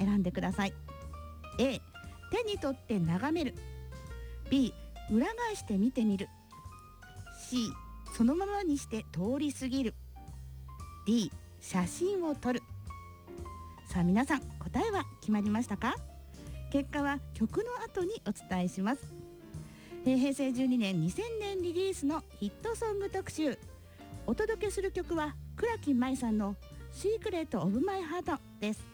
選んでください。 A 手に取って眺める、 B 裏返して見てみる、 C そのままにして通り過ぎる、 D 写真を撮る。さあ皆さん、答えは決まりましたか？結果は曲の後にお伝えします。平成12年2000年リリースのヒットソング特集。お届けする曲は倉木舞さんのシークレットオブマイハートです。